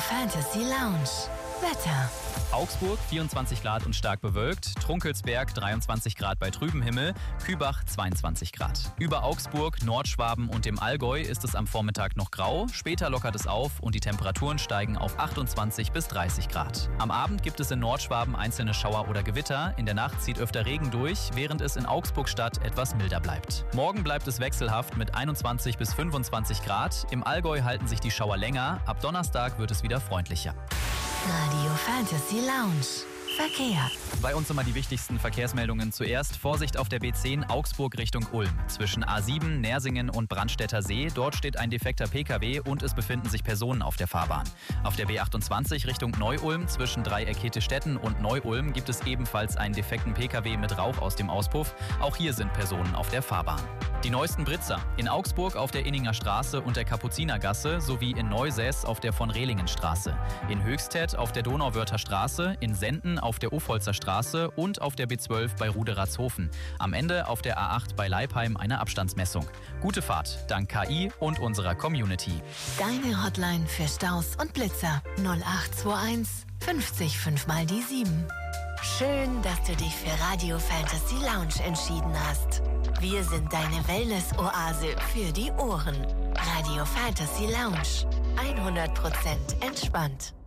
Fantasy Lounge. Wetter. Augsburg 24 Grad und stark bewölkt, Trunkelsberg 23 Grad bei trübem Himmel, Kübach 22 Grad. Über Augsburg, Nordschwaben und dem Allgäu ist es am Vormittag noch grau, später lockert es auf und die Temperaturen steigen auf 28 bis 30 Grad. Am Abend gibt es in Nordschwaben einzelne Schauer oder Gewitter, in der Nacht zieht öfter Regen durch, während es in Augsburg-Stadt etwas milder bleibt. Morgen bleibt es wechselhaft mit 21 bis 25 Grad, im Allgäu halten sich die Schauer länger, ab Donnerstag wird es wieder freundlicher. Radio Fantasy Lounge. Verkehr. Bei uns immer die wichtigsten Verkehrsmeldungen zuerst. Vorsicht auf der B10 Augsburg Richtung Ulm. Zwischen A7, Nersingen und Brandstätter See. Dort steht ein defekter Pkw und es befinden sich Personen auf der Fahrbahn. Auf der B28 Richtung Neu-Ulm zwischen Dreieck Hetestetten und Neu-Ulm gibt es ebenfalls einen defekten Pkw mit Rauch aus dem Auspuff. Auch hier sind Personen auf der Fahrbahn. Die neuesten Blitzer. In Augsburg auf der Inninger Straße und der Kapuzinergasse sowie in Neusäß auf der Von-Relingen-Straße. In Höchstädt auf der Donauwörther Straße, in Senden auf der Ofolzer Straße und auf der B12 bei Ruderatshofen. Am Ende auf der A8 bei Leipheim eine Abstandsmessung. Gute Fahrt, dank KI und unserer Community. Deine Hotline für Staus und Blitzer 0821 50 5 mal die 7. Schön, dass du dich für Radio Fantasy Lounge entschieden hast. Wir sind deine Wellness-Oase für die Ohren. Radio Fantasy Lounge. 100% entspannt.